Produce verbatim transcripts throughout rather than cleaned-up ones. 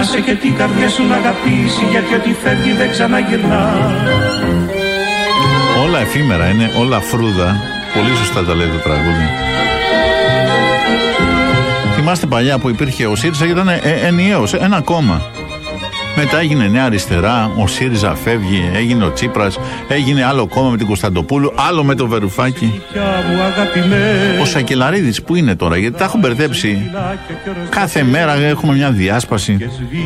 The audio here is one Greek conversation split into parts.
Άσε και την καρδιά σου να αγαπήσει, γιατί ό,τι φεύγει δεν ξαναγυρνά. Όλα εφήμερα είναι, όλα φρούδα. Πολύ σωστά τα λέει το τραγούδι. Θυμάστε παλιά που υπήρχε ο ΣΥΡΙΖΑ και ήταν ε, ενιαίος, ένα κόμμα. Μετά έγινε Νέα Αριστερά, ο ΣΥΡΙΖΑ φεύγει, έγινε ο Τσίπρας, έγινε άλλο κόμμα με την Κωνσταντοπούλου, άλλο με το Βερουφάκη. Ο Σακελαρίδης που είναι τώρα, γιατί τα έχω μπερδέψει. Κάθε μέρα έχουμε μια διάσπαση.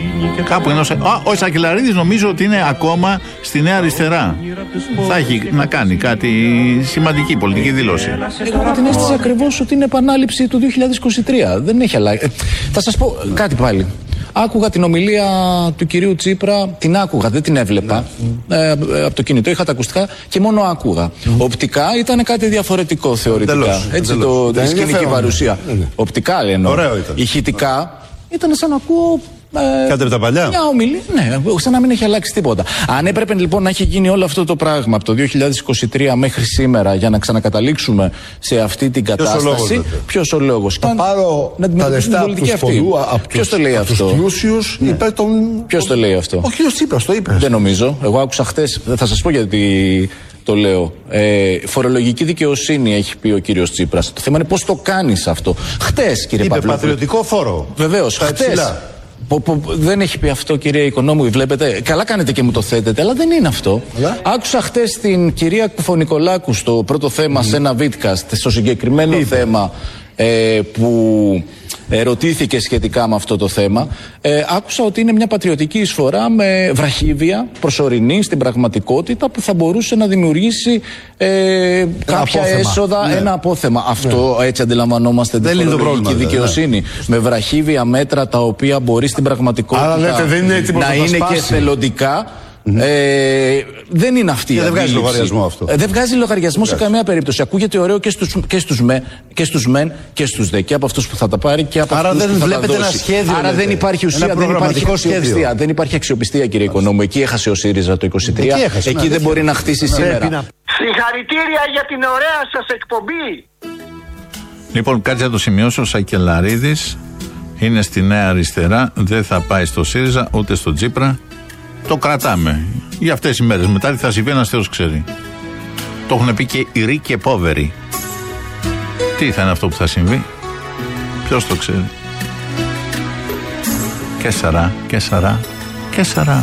Κάπου είναι ο, Α, ο Σακελαρίδης νομίζω ότι είναι ακόμα στη Νέα Αριστερά. Θα έχει να κάνει κάτι σημαντική πολιτική δήλωση. Εγώ την αίσθηση ακριβώς ότι είναι επανάληψη του δύο χιλιάδες είκοσι τρία. Δεν έχει αλλάξει. Θα σας πω κάτι πάλι. Άκουγα την ομιλία του κυρίου Τσίπρα, την άκουγα, δεν την έβλεπα ναι. ε, ε, από το κινητό, είχα τα ακουστικά και μόνο άκουγα. Mm. Οπτικά ήταν κάτι διαφορετικό θεωρητικά. Τελώς, έτσι τελώς. Το, τη σκηνική παρουσία. Ναι. Οπτικά λένε. Ηχητικά ήταν σαν να ακούω. Ε, Κάτι από τα παλιά. Μια ομιλία, ναι, σαν να μην έχει αλλάξει τίποτα. Αν έπρεπε λοιπόν να έχει γίνει όλο αυτό το πράγμα από το δύο χιλιάδες είκοσι τρία μέχρι σήμερα για να ξανακαταλήξουμε σε αυτή την κατάσταση, ποιος ο λόγος? Θα πάρω να τα λεφτά από τους πολλού, ποιος το λέει αυτό? Τους πλούσιους, ναι. Υπέρ των... Ποιος το λέει αυτό? Ο κύριος Τσίπρας το είπε. Δεν νομίζω. Εγώ άκουσα χτες, θα σας πω γιατί το λέω. Ε, φορολογική δικαιοσύνη έχει πει ο κύριος Τσίπρας. Το θέμα είναι πώς το κάνεις αυτό. Χτες, κύριε Παπλόπουλο. Είπε πατριωτικό φόρο. Βεβαίως, χτες. Που, που, δεν έχει πει αυτό, κυρία Οικονόμου, βλέπετε. Καλά κάνετε και μου το θέτετε, αλλά δεν είναι αυτό. Αλλά? Άκουσα χτες την κυρία Κουφωνικολάκου στο πρώτο θέμα, mm. σε ένα βίτκαστ, στο συγκεκριμένο Είπε. θέμα ε, που ερωτήθηκε σχετικά με αυτό το θέμα. Ε, άκουσα ότι είναι μια πατριωτική εισφορά με βραχύβια, προσωρινή στην πραγματικότητα, που θα μπορούσε να δημιουργήσει ε, κάποια απόθεμα. έσοδα, ναι. ένα απόθεμα. Αυτό ναι. έτσι αντιλαμβανόμαστε την φορολογική δικαιοσύνη. Ναι. Με βραχύβια μέτρα τα οποία μπορεί στην πραγματικότητα Άρα, λέτε, δεν είναι να είναι και εθελοντικά. Mm-hmm. Ε, δεν είναι αυτή και η δεν βγάζει λογαριασμό αυτό. Ε, δεν βγάζει λογαριασμό δεν σε καμία περίπτωση. Ακούγεται ωραίο και στους, και στους με και στους μεν και στους δε, και από αυτούς που θα τα πάρει και από Άρα αυτούς δεν που θα βλέπετε τα δώσει. Ένα σχέδιο, Άρα λέτε. δεν υπάρχει ουσία, δεν υπάρχει αξιοπιστία. Δεν υπάρχει αξιοπιστία, κύριε Οικονόμου. Εκεί έχασε ο ΣΥΡΙΖΑ το είκοσι τρία. Εκεί, έχασε, Εκεί δεν μπορεί να χτίσει σήμερα. Συγχαρητήρια για την ωραία σας εκπομπή. Λοιπόν, κάτι να το σημειώσω. Ο Σακελαρίδης είναι στη Νέα Αριστερά. Δεν θα πάει στο ΣΥΡΙΖΑ ούτε στο Τσίπρα. Το κρατάμε. Για αυτές οι μέρες. Μετά τι θα συμβεί, ένας Θεός ξέρει. Το έχουν πει και οι ρίκοι και πόβεροι. Τι θα είναι αυτό που θα συμβεί? Ποιος το ξέρει? Και σαρά, και σαρά, και σαρά.